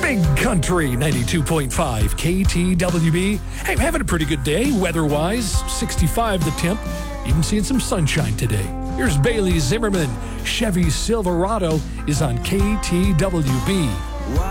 Big Country 92.5 KTWB. Hey, I'm having a pretty good day weather-wise. 65 the temp. Even seeing some sunshine today. Here's Bailey Zimmerman. Chevy Silverado is on KTWB.